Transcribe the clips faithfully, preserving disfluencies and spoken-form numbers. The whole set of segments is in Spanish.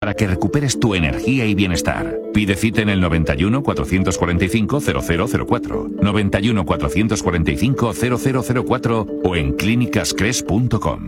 para que recuperes tu energía y bienestar. Pide cita en el noventa y uno, cuatrocientos cuarenta y cinco, cero cero cero cuatro, noventa y uno, cuatrocientos cuarenta y cinco, cero cero cero cuatro o en clínicas cres punto com.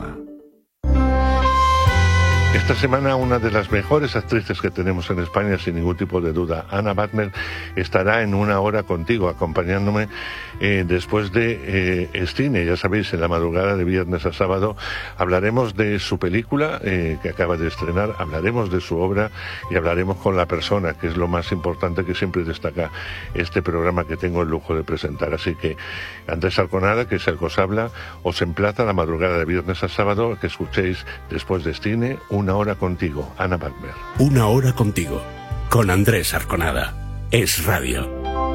Esta semana una de las mejores actrices que tenemos en España, sin ningún tipo de duda, Anna Butner, estará en Una Hora Contigo, acompañándome eh, después de eh, Cine. Ya sabéis, en la madrugada de viernes a sábado hablaremos de su película eh, que acaba de estrenar, hablaremos de su obra y hablaremos con la persona, que es lo más importante que siempre destaca este programa que tengo el lujo de presentar. Así que Andrés Arconada, que es el que os habla, os emplaza la madrugada de viernes a sábado que escuchéis después de Cine Una Hora Contigo, Anna Butner. Una Hora Contigo, con Andrés Arconada. Es Radio.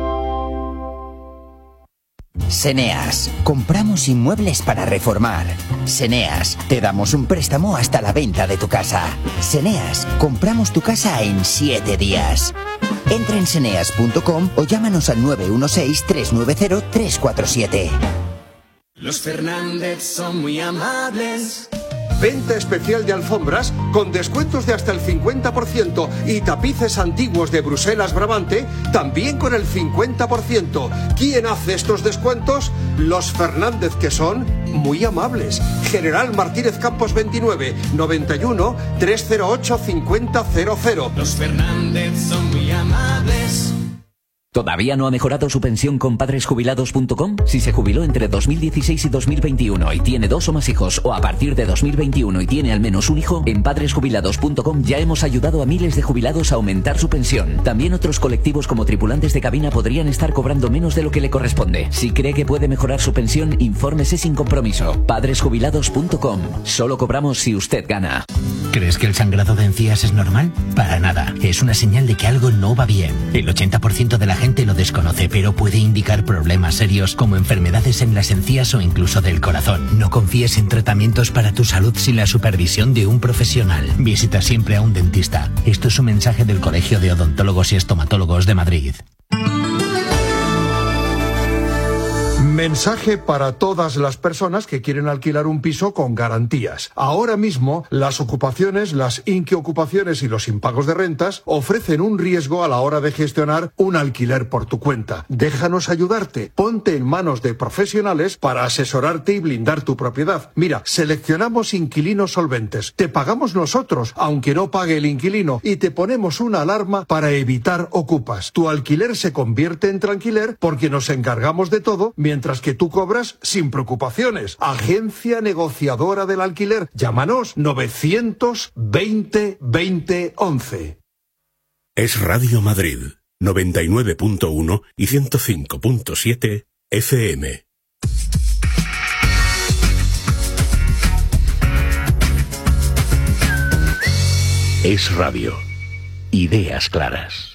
Seneas, compramos inmuebles para reformar. Seneas, te damos un préstamo hasta la venta de tu casa. Seneas, compramos tu casa en siete días. Entra en seneas punto com o llámanos al nueve uno seis, tres nueve cero, tres cuatro siete. Los Fernández son muy amables. Venta especial de alfombras con descuentos de hasta el cincuenta por ciento y tapices antiguos de Bruselas Brabante también con el cincuenta por ciento. ¿Quién hace estos descuentos? Los Fernández, que son muy amables. General Martínez Campos veintinueve, noventa y uno, trescientos ocho, cincuenta cero cero. Los Fernández son muy amables. ¿Todavía no ha mejorado su pensión con padres jubilados punto com? Si se jubiló entre dos mil dieciséis y dos mil veintiuno y tiene dos o más hijos, o a partir de dos mil veintiuno y tiene al menos un hijo, en padres jubilados punto com ya hemos ayudado a miles de jubilados a aumentar su pensión. También otros colectivos como tripulantes de cabina podrían estar cobrando menos de lo que le corresponde. Si cree que puede mejorar su pensión, infórmese sin compromiso. padres jubilados punto com. Solo cobramos si usted gana. ¿Crees que el sangrado de encías es normal? Para nada. Es una señal de que algo no va bien. El ochenta por ciento de la gente lo desconoce, pero puede indicar problemas serios como enfermedades en las encías o incluso del corazón. No confíes en tratamientos para tu salud sin la supervisión de un profesional. Visita siempre a un dentista. Esto es un mensaje del Colegio de Odontólogos y Estomatólogos de Madrid. Mensaje para todas las personas que quieren alquilar un piso con garantías. Ahora mismo, las ocupaciones, las inquiocupaciones y los impagos de rentas ofrecen un riesgo a la hora de gestionar un alquiler por tu cuenta. Déjanos ayudarte. Ponte en manos de profesionales para asesorarte y blindar tu propiedad. Mira, seleccionamos inquilinos solventes. Te pagamos nosotros, aunque no pague el inquilino, y te ponemos una alarma para evitar ocupas. Tu alquiler se convierte en tranquiler porque nos encargamos de todo, mientras que tú cobras sin preocupaciones. Agencia negociadora del alquiler. Llámanos novecientos veinte veinte once. Es Radio Madrid, noventa y nueve punto uno y ciento cinco punto siete F M. Es Radio. Ideas claras.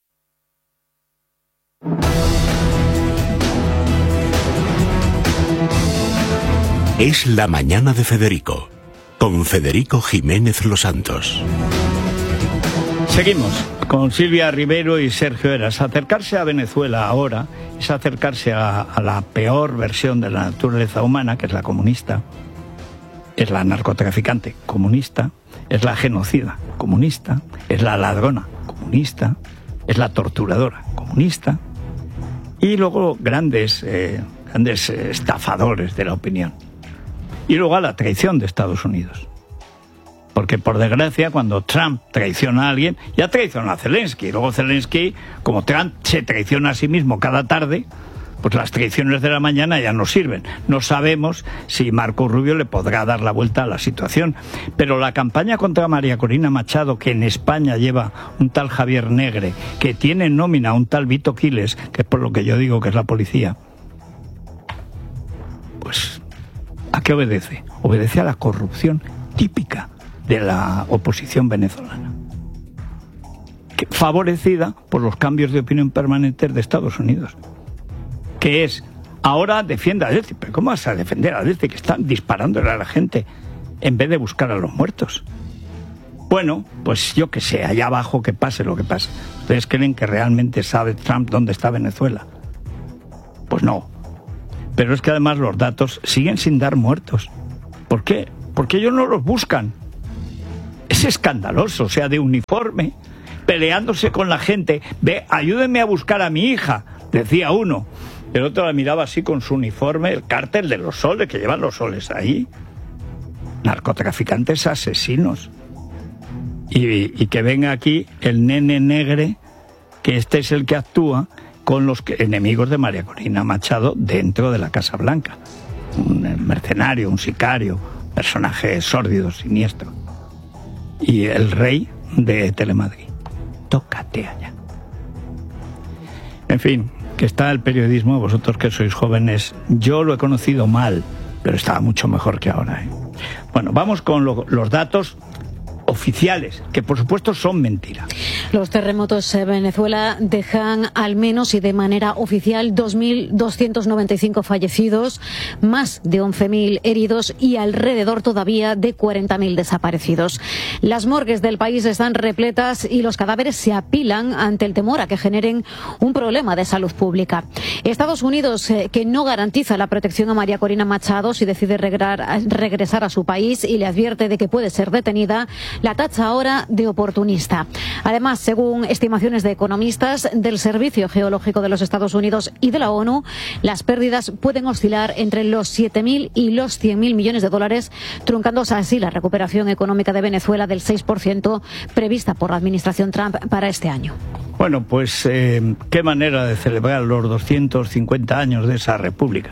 Es la mañana de Federico, con Federico Jiménez Los Santos. Seguimos con Silvia Rivero y Sergio Eras. Acercarse a Venezuela ahora es acercarse a, a la peor versión de la naturaleza humana, que es la comunista. Es la narcotraficante comunista, es la genocida comunista, es la ladrona comunista, es la torturadora comunista, y luego grandes, eh, grandes estafadores de la opinión. Y luego a la traición de Estados Unidos. Porque, por desgracia, cuando Trump traiciona a alguien, ya traicionó a Zelensky. Luego Zelensky, como Trump se traiciona a sí mismo cada tarde, pues las traiciones de la mañana ya no sirven. No sabemos si Marco Rubio le podrá dar la vuelta a la situación. Pero la campaña contra María Corina Machado, que en España lleva un tal Javier Negre, que tiene en nómina a un tal Vito Quiles, que es por lo que yo digo que es la policía, pues ¿a qué obedece? Obedece a la corrupción típica de la oposición venezolana, que, favorecida por los cambios de opinión permanentes de Estados Unidos, que es, ahora defiende a Delcy. ¿Pero cómo vas a defender a Delcy, que están disparándole a la gente en vez de buscar a los muertos? Bueno, pues yo que sé, allá abajo que pase lo que pase. ¿Ustedes creen que realmente sabe Trump dónde está Venezuela? Pues no. Pero es que además los datos siguen sin dar muertos. ¿Por qué? Porque ellos no los buscan. Es escandaloso, o sea, de uniforme, peleándose con la gente. Ve, ayúdenme a buscar a mi hija, decía uno. El otro la miraba así con su uniforme, el cártel de los soles, que llevan los soles ahí. Narcotraficantes asesinos. Y, y que venga aquí el nene negre, que este es el que actúa con los que, enemigos de María Corina Machado dentro de la Casa Blanca. Un mercenario, un sicario, personaje sórdido, siniestro. Y el rey de Telemadrid. Tócate allá. En fin, que está el periodismo, vosotros que sois jóvenes, yo lo he conocido mal, pero estaba mucho mejor que ahora, ¿eh? Bueno, vamos con lo, los datos oficiales, que por supuesto son mentiras. Los terremotos en Venezuela dejan al menos y de manera oficial dos mil doscientos noventa y cinco fallecidos, más de once mil heridos y alrededor todavía de cuarenta mil desaparecidos. Las morgues del país están repletas y los cadáveres se apilan ante el temor a que generen un problema de salud pública. Estados Unidos, eh, que no garantiza la protección a María Corina Machado si decide regrar, regresar a su país y le advierte de que puede ser detenida, la tacha ahora de oportunista. Además, según estimaciones de economistas del Servicio Geológico de los Estados Unidos y de la ONU, las pérdidas pueden oscilar entre los siete mil y los cien mil millones de dólares, truncándose así la recuperación económica de Venezuela del seis por ciento prevista por la administración Trump para este año. Bueno, pues eh, qué manera de celebrar los doscientos cincuenta años de esa república.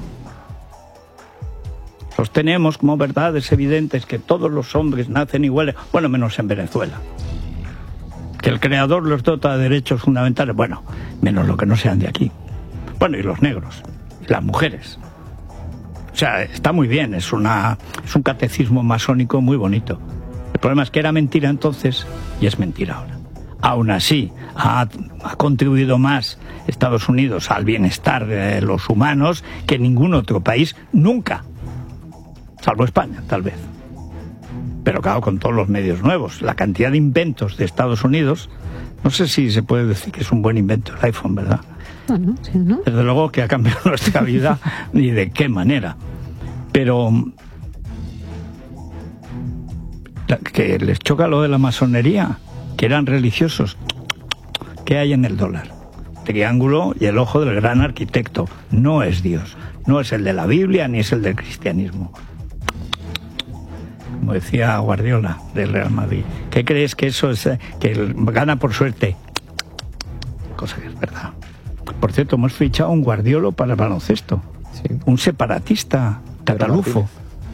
Sostenemos como verdades evidentes que todos los hombres nacen iguales, bueno, menos en Venezuela. Que el creador los dota de derechos fundamentales, bueno, menos lo que no sean de aquí. Bueno, y los negros, y las mujeres. O sea, está muy bien, es, una, es un catecismo masónico muy bonito. El problema es que era mentira entonces y es mentira ahora. Aún así, ha, ha contribuido más Estados Unidos al bienestar de los humanos que ningún otro país nunca. Salvo España, tal vez. Pero claro, con todos los medios nuevos, la cantidad de inventos de Estados Unidos, no sé si se puede decir que es un buen invento el iPhone, ¿verdad? Bueno, sí, ¿no? Desde luego que ha cambiado nuestra vida, ni de qué manera. Pero que les choca lo de la masonería, que eran religiosos. ¿Qué hay en el dólar? Triángulo y el ojo del gran arquitecto. No es Dios, no es el de la Biblia ni es el del cristianismo. Como decía Guardiola del Real Madrid, ¿qué crees que eso es? Que gana por suerte. Cosa que es verdad. Por cierto, hemos fichado un Guardiolo para el baloncesto. Sí. Un separatista catalufo.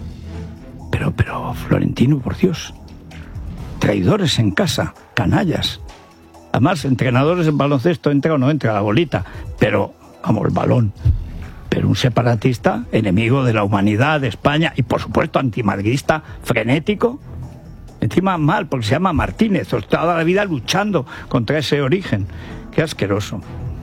Pero, pero, Florentino, por Dios. Traidores en casa, canallas. Además, entrenadores en baloncesto, entra o no entra la bolita. Pero, vamos, el balón. Pero un separatista, enemigo de la humanidad, de España, y por supuesto antimadridista, frenético. Encima mal, porque se llama Martínez, toda la vida luchando contra ese origen. Qué asqueroso.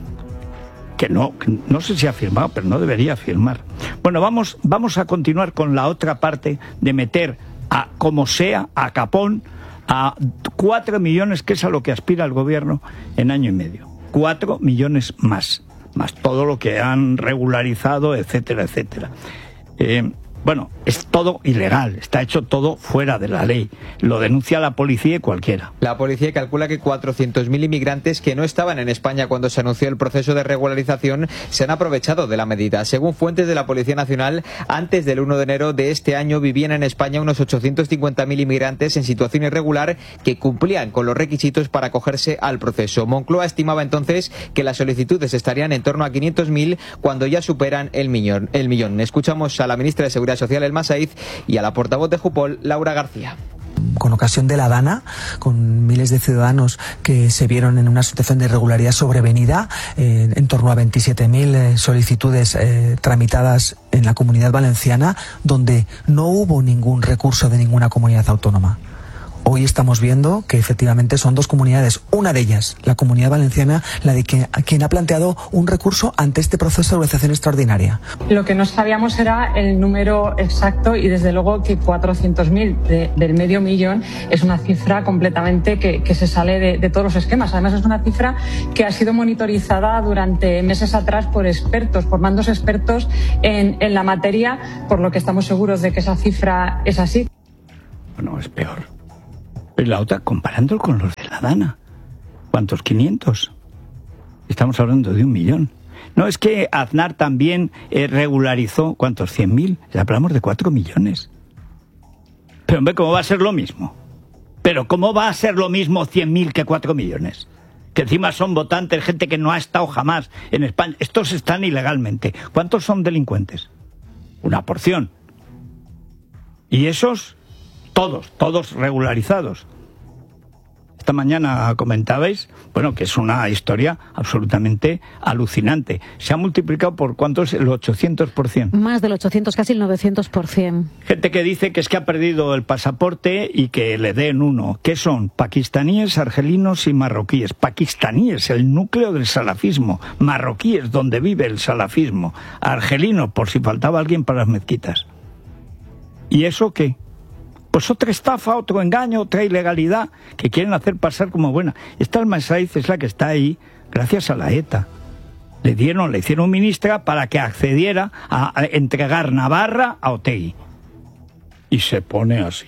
Que no, que no sé si ha firmado, pero no debería firmar. Bueno, vamos, vamos a continuar con la otra parte de meter a, como sea, a capón, a cuatro millones, que es a lo que aspira el gobierno en año y medio. Cuatro millones más. Más todo lo que han regularizado, etcétera, etcétera. Eh, bueno, es todo ilegal, está hecho todo fuera de la ley. Lo denuncia la policía y cualquiera. La policía calcula que cuatrocientos mil inmigrantes que no estaban en España cuando se anunció el proceso de regularización se han aprovechado de la medida. Según fuentes de la Policía Nacional, antes del uno de enero de este año vivían en España unos ochocientos cincuenta mil inmigrantes en situación irregular que cumplían con los requisitos para acogerse al proceso. Moncloa estimaba entonces que las solicitudes estarían en torno a quinientos mil cuando ya superan el millón. El millón. Escuchamos a la ministra de Seguridad Social, Elma Saiz, y a la portavoz de Jupol, Laura García. Con ocasión de la Dana, con miles de ciudadanos que se vieron en una situación de irregularidad sobrevenida, eh, en torno a veintisiete mil eh, solicitudes eh, tramitadas en la Comunidad Valenciana, donde no hubo ningún recurso de ninguna comunidad autónoma. Hoy estamos viendo que efectivamente son dos comunidades, una de ellas, la Comunidad Valenciana, la de que, quien ha planteado un recurso ante este proceso de regularización extraordinaria. Lo que no sabíamos era el número exacto y desde luego que cuatrocientos mil de, del medio millón es una cifra completamente que, que se sale de, de todos los esquemas. Además es una cifra que ha sido monitorizada durante meses atrás por expertos, por mandos expertos en, en la materia, por lo que estamos seguros de que esa cifra es así. Bueno, es peor. Y la otra, comparándolo con los de la Dana. ¿Cuántos? quinientos. Estamos hablando de un millón. No, es que Aznar también eh, regularizó, ¿cuántos? cien mil. Hablamos de cuatro millones. Pero hombre, ¿cómo va a ser lo mismo? Pero ¿cómo va a ser lo mismo cien mil que cuatro millones? Que encima son votantes, gente que no ha estado jamás en España. Estos están ilegalmente. ¿Cuántos son delincuentes? Una porción. Y esos, todos, todos regularizados. Esta mañana comentabais, bueno, que es una historia absolutamente alucinante. Se ha multiplicado por ¿cuánto es? El ochocientos por ciento. Más del ochocientos, casi el novecientos por ciento. Gente que dice que es que ha perdido el pasaporte y que le den uno. ¿Qué son? Pakistaníes, argelinos y marroquíes. Pakistaníes, el núcleo del salafismo. Marroquíes, donde vive el salafismo. Argelinos, por si faltaba alguien para las mezquitas. ¿Y eso qué? Pues otra estafa, otro engaño, otra ilegalidad que quieren hacer pasar como buena. Esta Almasaiz es la que está ahí gracias a la ETA. Le dieron, le hicieron ministra para que accediera a, a entregar Navarra a Otegi. Y se pone así.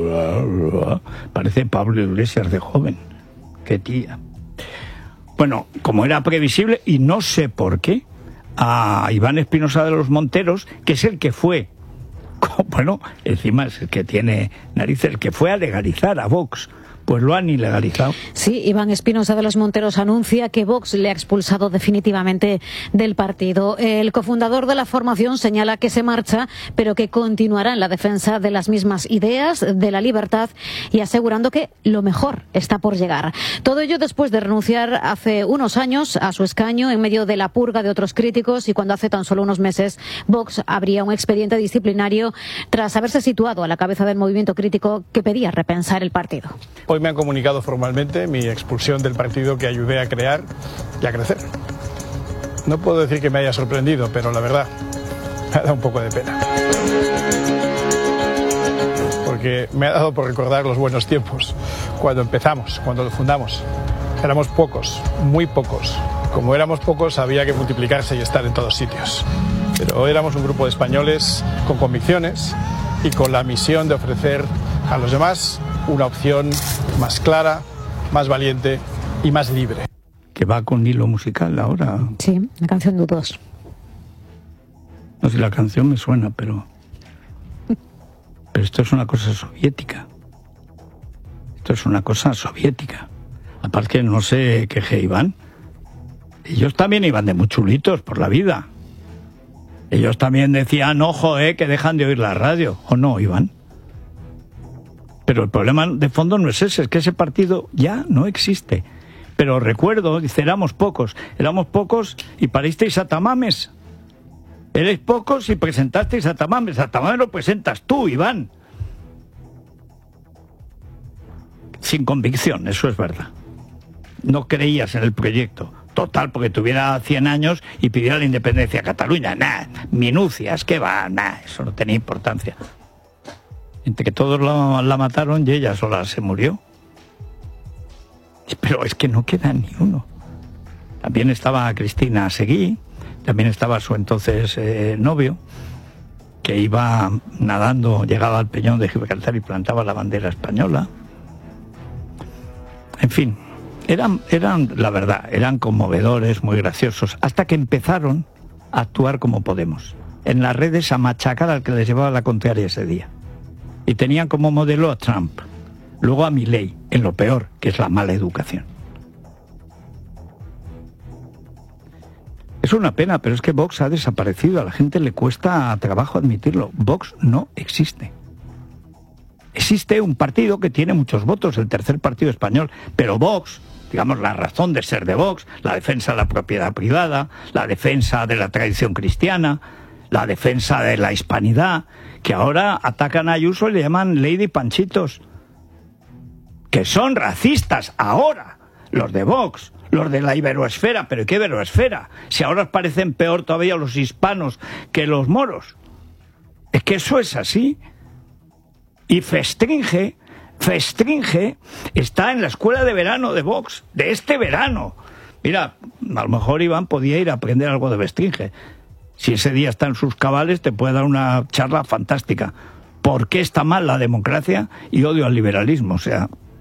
Parece Pablo Iglesias de joven. Qué tía. Bueno, como era previsible, y no sé por qué, a Iván Espinosa de los Monteros, que es el que fue, bueno, encima es el que tiene narices, el que fue a legalizar a Vox, pues lo han ilegalizado. Sí, Iván Espinosa de los Monteros anuncia que Vox le ha expulsado definitivamente del partido. El cofundador de la formación señala que se marcha, pero que continuará en la defensa de las mismas ideas, de la libertad, y asegurando que lo mejor está por llegar. Todo ello después de renunciar hace unos años a su escaño en medio de la purga de otros críticos, y cuando hace tan solo unos meses Vox abría un expediente disciplinario tras haberse situado a la cabeza del movimiento crítico que pedía repensar el partido. Hoy me han comunicado formalmente mi expulsión del partido que ayudé a crear y a crecer. No puedo decir que me haya sorprendido, pero la verdad, me ha dado un poco de pena. Porque me ha dado por recordar los buenos tiempos, cuando empezamos, cuando lo fundamos. Éramos pocos, muy pocos. Como éramos pocos, había que multiplicarse y estar en todos sitios. Pero éramos un grupo de españoles con convicciones y con la misión de ofrecer a los demás una opción más clara, más valiente y más libre. Que va con hilo musical ahora. Sí, la canción de U dos. No sé, la canción me suena, pero... Pero esto es una cosa soviética. Esto es una cosa soviética. Aparte que no sé qué G iban. Ellos también iban de muy chulitos por la vida. Ellos también decían, ojo, eh, que dejan de oír la radio. ¿O no, Iván? Pero el problema de fondo no es ese, es que ese partido ya no existe. Pero recuerdo, dice, éramos pocos, éramos pocos y paristeis a Tamames. Eres pocos y presentasteis a Tamames. A Tamames lo presentas tú, Iván. Sin convicción, eso es verdad. No creías en el proyecto. Total, porque tuviera cien años y pidiera la independencia de Cataluña. Nah, minucias, ¿qué va? Nah, eso no tenía importancia. Entre que todos la, la mataron y ella sola se murió. Pero es que no queda ni uno. También estaba Cristina Seguí, también estaba su entonces eh, novio, que iba nadando, llegaba al peñón de Gibraltar y plantaba la bandera española. En fin, eran, eran, la verdad, eran conmovedores, muy graciosos, hasta que empezaron a actuar como Podemos, en las redes, a machacar al que les llevaba la contraria ese día. Y tenían como modelo a Trump, luego a Milei, en lo peor, que es la mala educación. Es una pena, pero es que Vox ha desaparecido. A la gente le cuesta trabajo admitirlo. Vox no existe. Existe un partido que tiene muchos votos, el tercer partido español, pero Vox, digamos, la razón de ser de Vox, la defensa de la propiedad privada, la defensa de la tradición cristiana, la defensa de la hispanidad, que ahora atacan a Ayuso y le llaman Lady Panchitos, que son racistas ahora, los de Vox, los de la iberoesfera. ¿Pero qué iberoesfera? Si ahora os parecen peor todavía los hispanos que los moros. Es que eso es así. Y Festringe, Festringe está en la escuela de verano de Vox, de este verano. Mira, a lo mejor Iván podía ir a aprender algo de Festringe. Si ese día está en sus cabales, te puede dar una charla fantástica. ¿Por qué está mal la democracia y odio al liberalismo? O sea,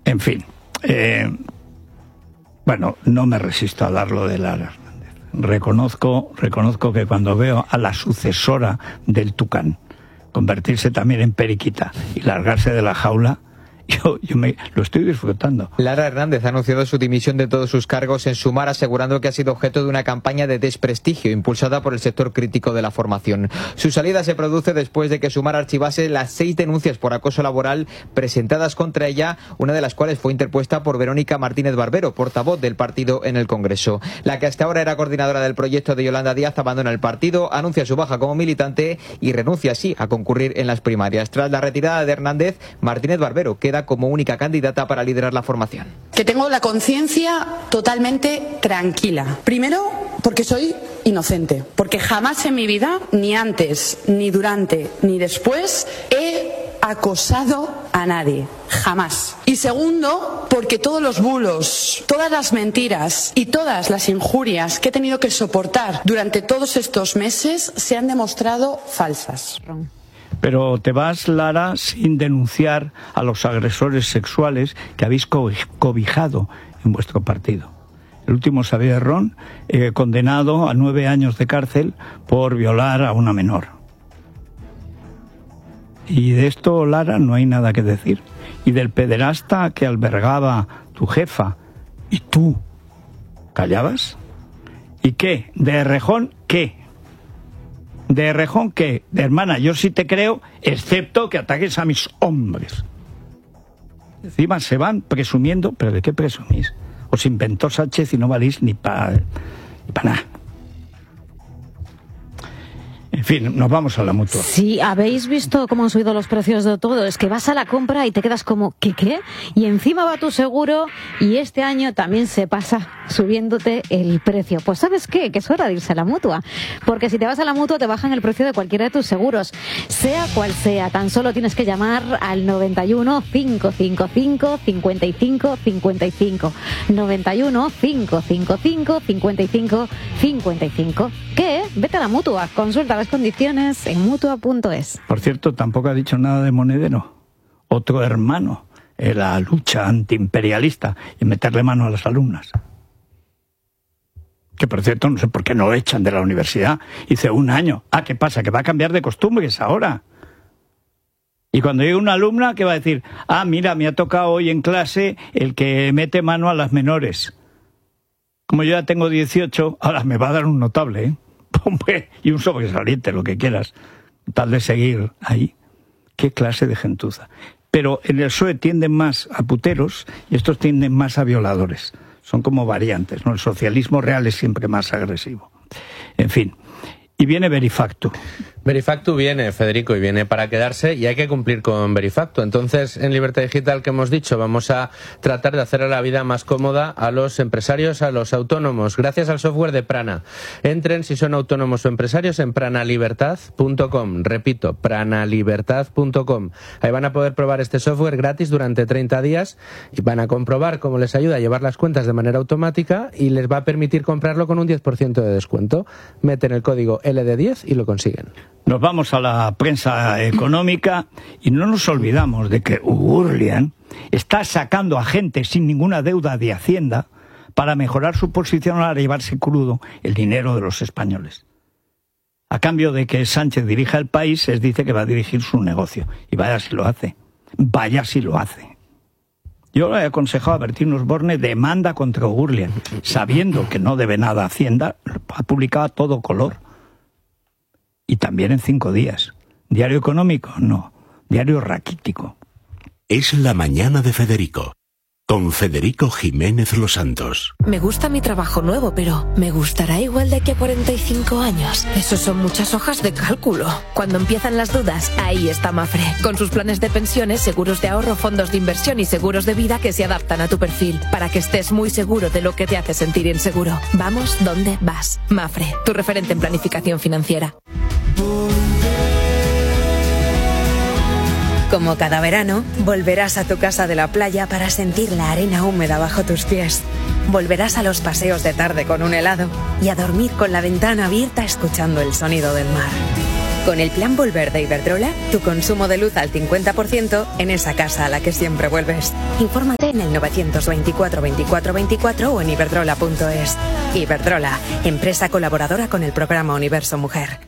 En fin, eh, bueno, no me resisto a darlo de Lara Hernández. Reconozco, reconozco que cuando veo a la sucesora del Tucán convertirse también en periquita y largarse de la jaula, Yo, yo me lo estoy disfrutando. Lara Hernández ha anunciado su dimisión de todos sus cargos en Sumar, asegurando que ha sido objeto de una campaña de desprestigio impulsada por el sector crítico de la formación. Su salida se produce después de que Sumar archivase las seis denuncias por acoso laboral presentadas contra ella, una de las cuales fue interpuesta por Verónica Martínez Barbero, portavoz del partido en el Congreso. La que hasta ahora era coordinadora del proyecto de Yolanda Díaz abandona el partido, anuncia su baja como militante y renuncia así a concurrir en las primarias. Tras la retirada de Hernández, Martínez Barbero queda como única candidata para liderar la formación. Que tengo la conciencia totalmente tranquila. Primero, porque soy inocente, porque jamás en mi vida, ni antes, ni durante, ni después, he acosado a nadie. Jamás. Y segundo, porque todos los bulos, todas las mentiras y todas las injurias que he tenido que soportar durante todos estos meses se han demostrado falsas. Pero te vas, Lara, sin denunciar a los agresores sexuales que habéis cobijado en vuestro partido. El último, Xavier Ron, eh, condenado a nueve años de cárcel por violar a una menor. Y de esto, Lara, no hay nada que decir. Y del pederasta que albergaba tu jefa. ¿Y tú? ¿Callabas? ¿Y qué? ¿De Errejón qué? ¿De Errejón qué? De hermana, yo sí te creo, excepto que ataques a mis hombres. Encima se van presumiendo, ¿pero de qué presumís? Os inventó Sánchez y no valís ni para ni pa nada. En fin, nos vamos a la Mutua. Sí, ¿habéis visto cómo han subido los precios de todo? Es que vas a la compra y te quedas como, ¿qué qué? Y encima va tu seguro y este año también se pasa subiéndote el precio. Pues ¿sabes qué? Que es hora de irse a la Mutua. Porque si te vas a la Mutua te bajan el precio de cualquiera de tus seguros. Sea cual sea, tan solo tienes que llamar al noventa y uno, cinco cinco cinco, cincuenta y cinco cincuenta y cinco. noventa y uno, cinco cinco cinco, cincuenta y cinco cincuenta y cinco. ¿Qué? Vete a la Mutua, consulta las condiciones en mutua punto es. Por cierto, tampoco ha dicho nada de Monedero, otro hermano en la lucha antiimperialista y meterle mano a las alumnas. Que por cierto, no sé por qué no lo echan de la universidad. Hice un año. Ah, ¿qué pasa? Que va a cambiar de costumbres ahora. Y cuando llegue una alumna, ¿qué va a decir? Ah, mira, me ha tocado hoy en clase el que mete mano a las menores. Como yo ya tengo dieciocho, ahora me va a dar un notable, ¿eh? Y un sobresaliente, lo que quieras, tal de seguir ahí. Qué clase de gentuza. Pero en el P S O E tienden más a puteros y estos tienden más a violadores. Son como variantes, ¿no? El socialismo real es siempre más agresivo. En fin. Y viene Verifactu. Verifactu viene, Federico, y viene para quedarse y hay que cumplir con Verifactu. Entonces, en Libertad Digital, que hemos dicho, vamos a tratar de hacer la vida más cómoda a los empresarios, a los autónomos, gracias al software de Prana. Entren, si son autónomos o empresarios, en pranalibertad punto com. Repito, pranalibertad punto com. Ahí van a poder probar este software gratis durante treinta días y van a comprobar cómo les ayuda a llevar las cuentas de manera automática y les va a permitir comprarlo con un diez por ciento de descuento. Meten el código L D diez y lo consiguen. Nos vamos a la prensa económica y no nos olvidamos de que Gurlian está sacando a gente sin ninguna deuda de Hacienda para mejorar su posición al llevarse crudo el dinero de los españoles. A cambio de que Sánchez dirija el país, les dice que va a dirigir su negocio. Y vaya si lo hace. Vaya si lo hace. Yo le he aconsejado a Bertín Osborne demanda contra Gurlian, sabiendo que no debe nada a Hacienda, ha publicado a todo color. Y también en cinco días. ¿Diario económico? No. Diario raquítico. Es la mañana de Federico, con Federico Jiménez Los Santos. Me gusta mi trabajo nuevo, pero ¿me gustará igual de aquí a cuarenta y cinco años? Eso son muchas hojas de cálculo. Cuando empiezan las dudas, ahí está Mafre. Con sus planes de pensiones, seguros de ahorro, fondos de inversión y seguros de vida que se adaptan a tu perfil, para que estés muy seguro de lo que te hace sentir inseguro. Vamos donde vas. Mafre, tu referente en planificación financiera. Como cada verano, volverás a tu casa de la playa para sentir la arena húmeda bajo tus pies. Volverás a los paseos de tarde con un helado y a dormir con la ventana abierta escuchando el sonido del mar. Con el plan Volver de Iberdrola, tu consumo de luz al cincuenta por ciento en esa casa a la que siempre vuelves. Infórmate en el novecientos veinticuatro veinticuatro veinticuatro o en iberdrola punto es. Iberdrola, empresa colaboradora con el programa Universo Mujer.